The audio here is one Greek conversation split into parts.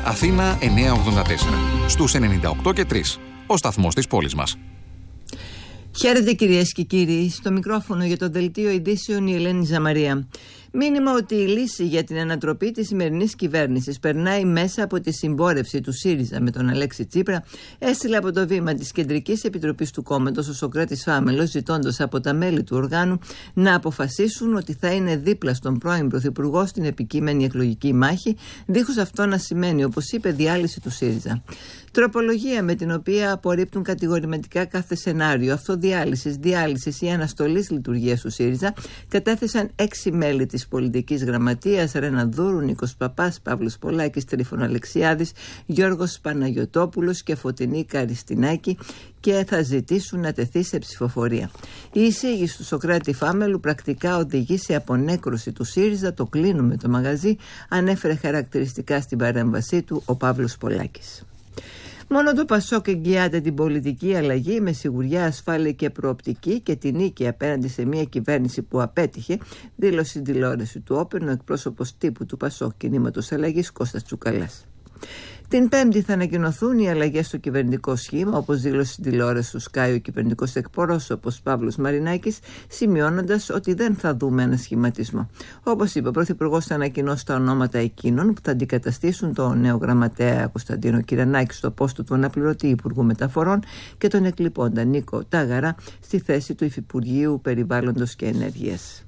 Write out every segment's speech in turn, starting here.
Αθήνα 984. Στους 98 και 3. Ο σταθμός της πόλης μας. Χαίρετε κυρίες και κύριοι. Στο μικρόφωνο για το δελτίο ειδήσεων η Ελένη Ζαμαρία. Μήνυμα ότι η λύση για την ανατροπή της σημερινής κυβέρνησης περνάει μέσα από τη συμπόρευση του ΣΥΡΙΖΑ με τον Αλέξη Τσίπρα, έστειλε από το βήμα της Κεντρικής Επιτροπής του κόμματος ο Σωκράτης Φάμελος, ζητώντας από τα μέλη του οργάνου να αποφασίσουν ότι θα είναι δίπλα στον πρώην Πρωθυπουργό στην επικείμενη εκλογική μάχη, δίχως αυτό να σημαίνει, όπως είπε, διάλυση του ΣΥΡΙΖΑ. Τροπολογία με την οποία απορρίπτουν κατηγορηματικά κάθε σενάριο αυτοδιάλυσης, διάλυσης ή αναστολής λειτουργίας του ΣΥΡΙΖΑ κατέθεσαν 6 μέλη της πολιτικής γραμματείας: Ρένα Δούρου, Νίκος Παπάς, Παύλος Πολάκης, Τρίφων Αλεξιάδης, Γιώργος Παναγιωτόπουλος και Φωτεινή Καριστινάκη, και θα ζητήσουν να τεθεί σε ψηφοφορία. Η εισήγηση του Σωκράτη Φάμελου πρακτικά οδηγεί σε απονέκρωση του ΣΥΡΙΖΑ. Το κλείνουμε το μαγαζί, ανέφερε χαρακτηριστικά στην παρέμβασή του ο Παύλος Πολάκης. Μόνο το Πασόκ εγγυάται την πολιτική αλλαγή με σιγουριά, ασφάλεια και προοπτική και την νίκη απέναντι σε μια κυβέρνηση που απέτυχε, δήλωσε στην τηλεόραση του Όπεν ο εκπρόσωπος τύπου του Πασόκ Κινήματος Αλλαγής Κώστας Τσουκαλάς. Την Πέμπτη θα ανακοινωθούν οι αλλαγές στο κυβερνητικό σχήμα, όπως δήλωσε στην τηλεόραση του Sky ο κυβερνητικός εκπρόσωπος Παύλος Μαρινάκης, σημειώνοντας ότι δεν θα δούμε ένα σχηματισμό. Όπως είπε, ο Πρωθυπουργός θα ανακοινώσει τα ονόματα εκείνων που θα αντικαταστήσουν τον νέο γραμματέα Κωνσταντίνο Κυρανάκη στο πόστο του αναπληρωτή Υπουργού Μεταφορών και τον εκλειπώντα Νίκο Τάγαρα στη θέση του Υφυπουργείου Περιβάλλοντος και Ενέργειας.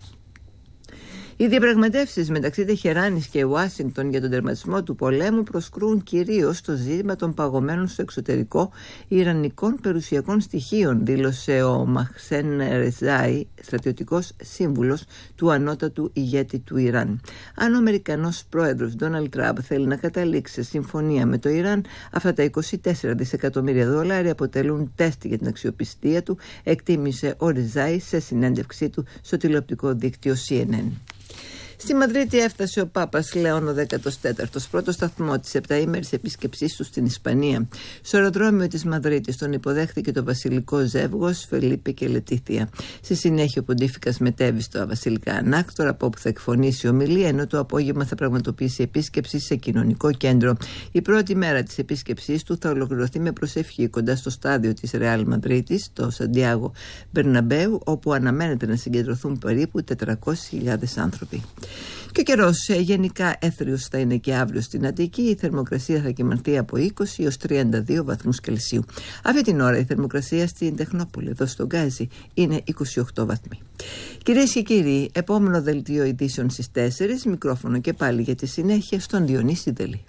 Οι διαπραγματεύσεις μεταξύ Τεχεράνης και Ουάσιγκτον για τον τερματισμό του πολέμου προσκρούν κυρίως στο ζήτημα των παγωμένων στο εξωτερικό ιρανικών περιουσιακών στοιχείων, δήλωσε ο Μαχσέν Ρεζάι, στρατιωτικός σύμβουλος του ανώτατου ηγέτη του Ιράν. Αν ο Αμερικανός πρόεδρος Ντόναλντ Τραμπ θέλει να καταλήξει σε συμφωνία με το Ιράν, αυτά τα 24 δισεκατομμύρια δολάρια αποτελούν τεστ για την αξιοπιστία του, εκτίμησε ο Ρεζάι σε συνέντευξή του στο τηλεοπτικό δίκτυο CNN. Στη Μαδρίτη έφτασε ο Πάπας Λεόν ο 14ος, πρώτο σταθμό της 7ήμερης επίσκεψής του στην Ισπανία. Στο αεροδρόμιο της Μαδρίτης τον υποδέχθηκε το βασιλικό ζεύγος Φελίπε και Λετήθια. Στη συνέχεια ο Ποντίφικας μετέβη στο Βασιλικά Ανάκτορα, από όπου θα εκφωνήσει ομιλία, ενώ το απόγευμα θα πραγματοποιήσει επίσκεψη σε κοινωνικό κέντρο. Η πρώτη μέρα της επίσκεψής του θα ολοκληρωθεί με προσευχή κοντά στο στάδιο της Ρεάλ Μαδρίτης, το Σαντιάγο Μπερναμπέου, όπου αναμένεται να συγκεντρωθούν περίπου 400.000 άνθρωποι. Και ο καιρός γενικά έθριος θα είναι και αύριο στην Αττική. Η θερμοκρασία θα κυμανθεί από 20 έως 32 βαθμούς Κελσίου. Αυτή την ώρα η θερμοκρασία στην Τεχνόπολη, εδώ στον Γκάζι, είναι 28 βαθμοί. Κυρίες και κύριοι, επόμενο δελτίο ειδήσεων στις 4, μικρόφωνο και πάλι για τη συνέχεια στον Διονύση Δελή.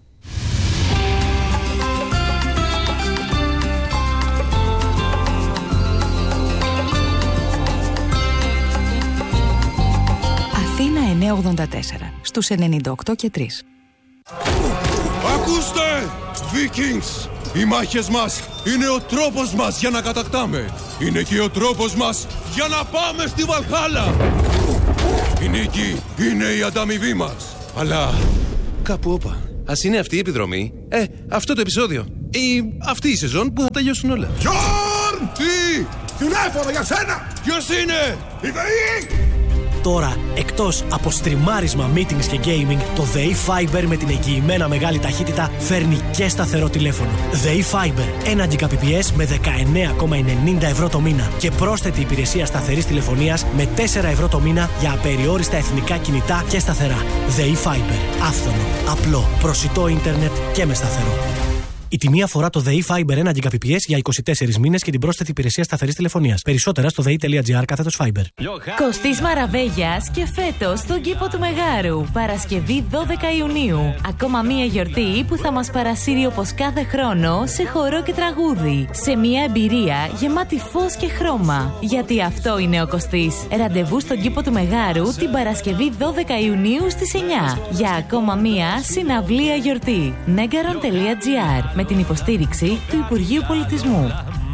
Αθήνα 984, στους 98 και 3. Ακούστε, Vikings! Οι μάχες μας είναι ο τρόπος μας για να κατακτάμε. Είναι και ο τρόπος μας για να πάμε στη Βαλχάλα. Η νίκη είναι η ανταμοιβή μας. Αλλά κάπου όπα. Ας είναι αυτή η επιδρομή, αυτό το επεισόδιο ή αυτή η σεζόν που θα τελειώσουν όλα. Γιόρν! Τι! Τηλέφωνο για σένα! Ποιος είναι? Η ΔΕΗ! Τώρα, εκτός από στριμάρισμα, meetings και gaming, το ΔΕΗ Fiber με την εγγυημένα μεγάλη ταχύτητα φέρνει και σταθερό τηλέφωνο. ΔΕΗ Fiber, 1 Gbps με 19,90 ευρώ το μήνα και πρόσθετη υπηρεσία σταθερής τηλεφωνίας με 4 ευρώ το μήνα για απεριόριστα εθνικά κινητά και σταθερά. ΔΕΗ Fiber, άφθονο, απλό, προσιτό ίντερνετ και με σταθερό. Η τιμή αφορά το ΔΕΗ Fiber 1 Gbps για 24 μήνες και την πρόσθετη υπηρεσία σταθερής τηλεφωνίας. Περισσότερα στο dei.gr/Fiber. Κωστής Μαραβέγιας και φέτος στον κήπο του Μεγάρου. Παρασκευή 12 Ιουνίου. Ακόμα μία γιορτή που θα μας παρασύρει όπως κάθε χρόνο σε χορό και τραγούδι. Σε μία εμπειρία γεμάτη φως και χρώμα. Γιατί αυτό είναι ο Κωστής. Ραντεβού στον κήπο του Μεγάρου την Παρασκευή 12 Ιουνίου στις 9. Για ακόμα μία συναυλία γιορτή. Negaron.gr. Με την υποστήριξη του Υπουργείου Πολιτισμού.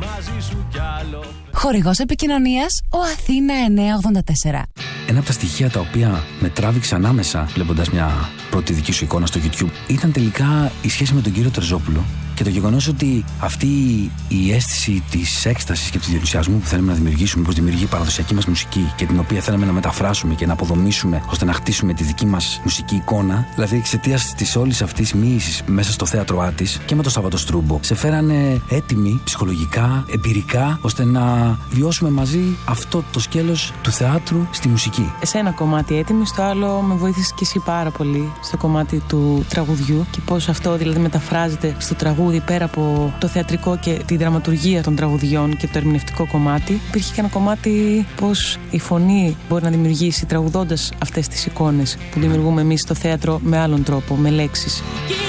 Χορηγός επικοινωνίας ο Αθήνα 984. Ένα από τα στοιχεία τα οποία με τράβηξαν άμεσα βλέποντας μια πρώτη δική σου εικόνα στο YouTube, ήταν τελικά η σχέση με τον κύριο Τερζόπουλο και το γεγονός ότι αυτή η αίσθηση της έκστασης και του ενθουσιασμού που θέλουμε να δημιουργήσουμε, που δημιουργεί η παραδοσιακή μας μουσική και την οποία θέλαμε να μεταφράσουμε και να αποδομήσουμε ώστε να χτίσουμε τη δική μας μουσική εικόνα, δηλαδή εξαιτίας της όλης αυτής μοίησης μέσα στο θέατρο Άττης και με το Σαββατοστρούμπο, σε φέρανε έτοιμοι ψυχολογικά, εμπειρικά, ώστε να βιώσουμε μαζί αυτό το σκέλος του θεάτρου στη μουσική. Σε ένα κομμάτι έτοιμη, στο άλλο με βοήθησε και εσύ πάρα πολύ στο κομμάτι του τραγουδιού και πώς αυτό δηλαδή μεταφράζεται στο τραγούδι πέρα από το θεατρικό και τη δραματουργία των τραγουδιών και το ερμηνευτικό κομμάτι. Υπήρχε και ένα κομμάτι πώς η φωνή μπορεί να δημιουργήσει τραγουδώντας αυτές τις εικόνες που δημιουργούμε εμείς στο θέατρο με άλλον τρόπο, με λέξεις.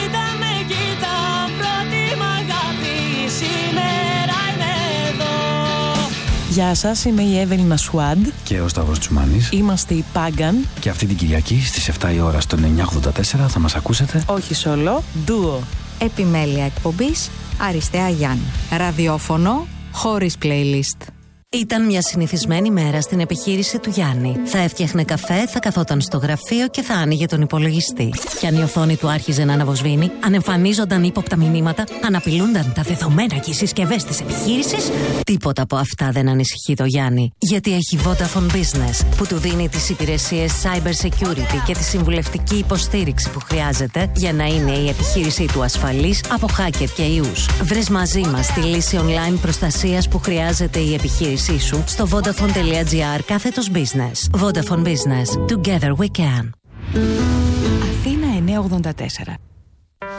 Γεια σας, είμαι η Εύελινα Σουάντ και ο Σταύρος Τσουμάνης. Είμαστε οι Pagan. Και αυτή την Κυριακή στις 7 η ώρα στον 984 θα μας ακούσετε. Όχι solo, duo. Επιμέλεια εκπομπής Αριστέα Γιάννη. Ραδιόφωνο χωρίς playlist. Ήταν μια συνηθισμένη μέρα στην επιχείρηση του Γιάννη. Θα έφτιαχνε καφέ, θα καθόταν στο γραφείο και θα άνοιγε τον υπολογιστή. Κι αν η οθόνη του άρχιζε να αναβοσβήνει, αν εμφανίζονταν ύποπτα μηνύματα, αν απειλούνταν τα δεδομένα και οι συσκευές της επιχείρησης, τίποτα από αυτά δεν ανησυχεί το Γιάννη. Γιατί έχει Vodafone Business, που του δίνει τις υπηρεσίες cyber security και τη συμβουλευτική υποστήριξη που χρειάζεται για να είναι η επιχείρησή του ασφαλής από hacker και ιούς. Βρες μαζί μας τη λύση online προστασίας που χρειάζεται η επιχείρηση σου στο vodafone.gr/business. Vodafone Business. Together we can. Αθήνα 984.